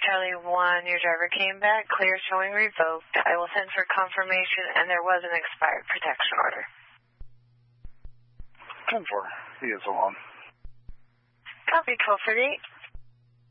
Charlie 1, your driver came back, clear showing revoked. I will send for confirmation, and there was an expired protection order. 10-4, he is alone. Copy 1238.